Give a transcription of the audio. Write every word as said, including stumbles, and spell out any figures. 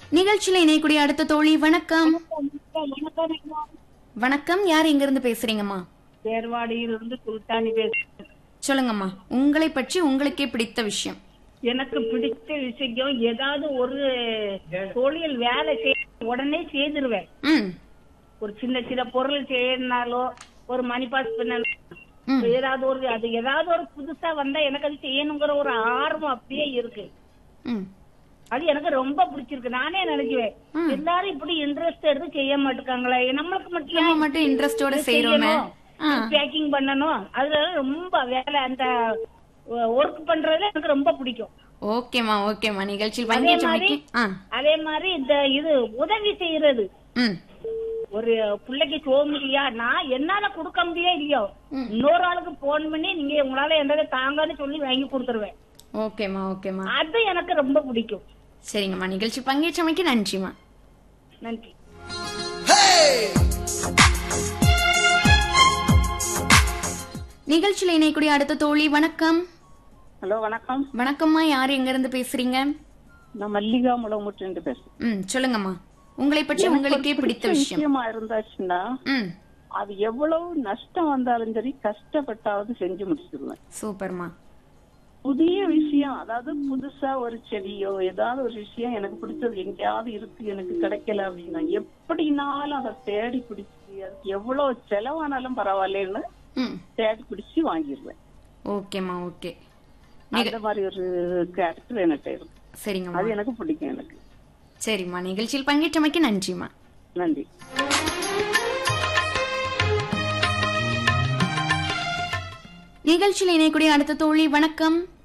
நிகழ்ச்சியில இணையக்கூடிய அடுத்த தோழி வணக்கம். வணக்கம், யார் எங்க இருந்து பேசுறீங்கம்மா? தேர்வாடியிலிருந்து சுல்தானி பேசுறேன். சொல்லுங்கம்மா, உங்களை பற்றி உங்களுக்கே பிடித்த விஷயம். எனக்கு பிடிச்ச விஷயம் ஏதாவது ஒரு தொழில் வேலை செய்ய உடனே செய்திருவேன். ம் ஒரு சின்ன சின்ன பொருள் செய்யணும்னாலோ ஒரு மணி பாஸ் பண்ண ம். ஏதாவது ஒரு அது ஏதாவது ஒரு புதுசா வந்தா எனக்கு அது செய்யணுங்கிற ஒரு ஆர்வம் அப்படியே இருக்கு. ம் அது எனக்கு ரொம்ப பிடிச்சிருக்கு. நானே நினைக்குவேன் ம். எல்லாரும் இப்படி இன்ட்ரெஸ்ட் எடுத்து செய்ய மாட்டேங்காங்களே, நம்மளுக்கு நம்ம மட்டும் மட்டும் இன்ட்ரெஸ்டோட செய்யறோமே. ஆ. பேக்கிங் பண்ணணும், அதுல ரொம்ப வேலை அந்த ஒர்க் பண்றதுல எனக்கு ரொம்ப பிடிக்கும். ஓகேம்மா ஓகேம்மா, நிகழ்ச்சியில் அதே மாதிரி பங்கேற்றமைக்கு. ஆ. அதே மாதிரி இந்த இது உதவி செய்யறது, ம் ஒரு பிள்ளைக்கு சோம்பலியா நான் என்னால கொடுக்க முடியே இல்லையோ ம். இன்னொரு ஆளுக்கு போன் பண்ணி நீங்க உங்களால எந்த தாங்கன்னு சொல்லி வாங்கி கொடுத்துருவேன். ஓகேம்மா ஓகேம்மா, அது எனக்கு ரொம்ப பிடிக்கும். சரிங்கம்மா, நிகழ்ச்சி பங்கேற்றமைக்கு நன்றிம்மா. நன்றி. நிகழ்ச்சியில இணையக்கூடிய அடுத்த தோழி வணக்கம். ஹலோ வணக்கம், வணக்கம்மா, யார் எங்க இருந்து பேசுறீங்க? நான் மல்லிகா முளமுட்டு பேசுறேன். ம் சொல்லுங்கம்மா, உங்களை பற்றி உங்களுக்கே பிடித்த விஷயம். விஷயமா இருந்தாச்சுன்னா ம் அது எவ்வளவு நஷ்டம் வந்தாலும் சரி கஷ்டப்பட்டாவது செஞ்சு முடிச்சிருவேன். சூப்பர்மா. புதிய விஷயம், அதாவது புதுசா ஒரு செடியோ ஏதாவது ஒரு விஷயம் எனக்கு பிடிச்சது எங்கேயாவது இருக்கு எனக்கு கிடைக்கல அப்படின்னா எப்படினாலும் அதை தேடி பிடிச்சி அதுக்கு எவ்வளவு செலவானாலும் பரவாயில்லன்னு ம் தேடி பிடிச்சி வாங்கிடுவேன். ஓகேம்மா ஓகே. அந்த மாதிரி ஒரு கேரக்டர் எனக்கு இருக்கு. சரிங்கம்மா, அது எனக்கு பிடிக்கும். எனக்கு சரிம்மா, நிகழ்ச்சியில் பங்கேற்றமைக்கு நன்றிம்மா. நன்றி. நிகழ்ச்சியில் இணையக்கூடிய அடுத்த தோழி வணக்கம்.